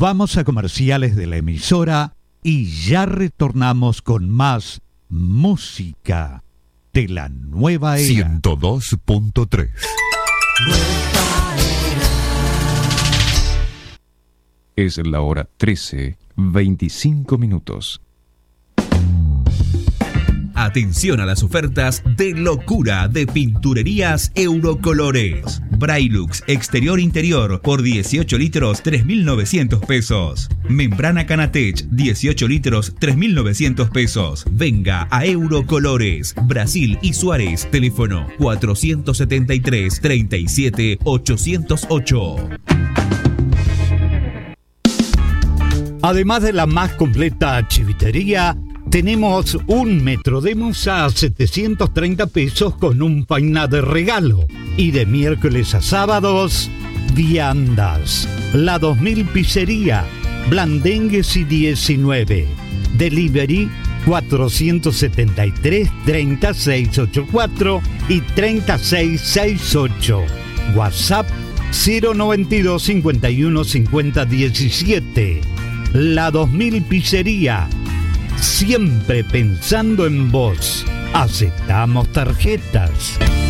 vamos a comerciales de la emisora y ya retornamos con más música de la nueva era. 102.3. Es la hora 13:25 minutos. Atención a las ofertas de locura de Pinturerías Eurocolores. Braillux exterior-interior por 18 litros, 3.900 pesos. Membrana Canatech, 18 litros, 3.900 pesos. Venga a Eurocolores, Brasil y Suárez. Teléfono 473 37 808. Además de la más completa chivitería, tenemos un metro de musa a 730 pesos con un painá de regalo. Y de miércoles a sábados, viandas. La 2000 Pizzería, Blandengues y 19. Delivery 473-3684 y 3668. WhatsApp 092 51 50 17. La 2000 Pizzería. Siempre pensando en vos. Aceptamos tarjetas.